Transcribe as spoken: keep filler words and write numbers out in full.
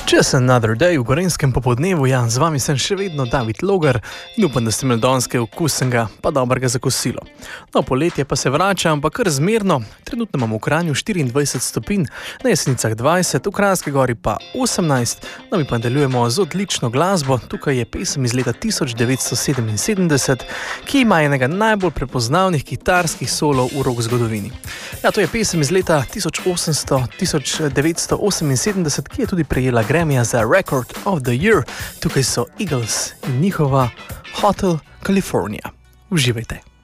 Just another day v Gorenjskem popodnevu, ja, z vami sem še vedno David Logar in upam, da ste imeli danes okusnega pa dobrega za kosilo. No, poletje pa se vrača, ampak kar zmerno. Trenutno imamo v Kranju štiriindvajset stopinj, na Jesenicah dvajset, v Kranjski Gori pa osemnajst. No, mi pa nadaljujemo z odlično glasbo. Tukaj je pesem iz leta tisoč devetsto sedeminsedemdeset, ki ima enega najbolj prepoznavnih kitarskih solov v rock zgodovini. Ja, to je pesem iz leta tisoč osemsto tisoč devetsto oseminsedemdeset, ki je tudi prejela Grammyja za Record of the Year. Tukaj so Eagles in njihova Hotel California. Uživajte!